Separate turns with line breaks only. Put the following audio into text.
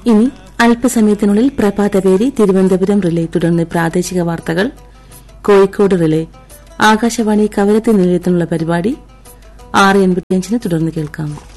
ഇനി അല്പസമയത്തിനുള്ളിൽ പ്രഭാതപേരി തിരുവനന്തപുരം റിലേ, തുടർന്ന് പ്രാദേശിക വാർത്തകൾ കോഴിക്കോട് റിലേ. ആകാശവാണി കവരത്തി നിലയത്തിനുള്ള പരിപാടി 6:85 തുടർന്ന് കേൾക്കാം.